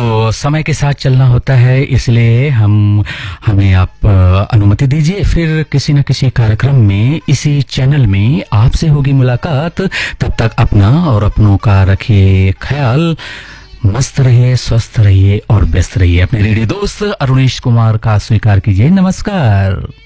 तो समय के साथ चलना होता है, इसलिए हमें आप अनुमति दीजिए, फिर किसी न किसी कार्यक्रम में इसी चैनल में आपसे होगी मुलाकात। तब तक अपना और अपनों का रखिए ख्याल। मस्त रहिए, स्वस्थ रहिए और व्यस्त रहिए। अपने रेडियो दोस्त अरुणेश कुमार का स्वीकार कीजिए। नमस्कार।